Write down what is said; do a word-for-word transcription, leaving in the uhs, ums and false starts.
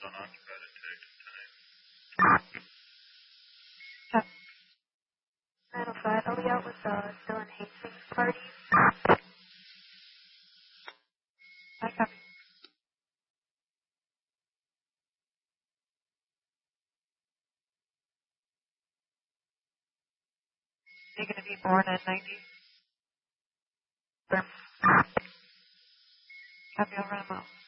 nine oh five, I'll be out with uh, Dylan Hastings party. I copy. You're going to be born at ninety. Copy, I'll run them out.